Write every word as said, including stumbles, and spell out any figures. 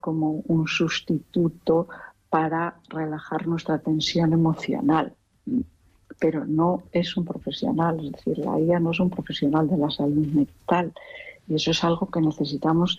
como un sustituto para relajar nuestra tensión emocional, pero no es un profesional, es decir, la I A no es un profesional de la salud mental, y eso es algo que necesitamos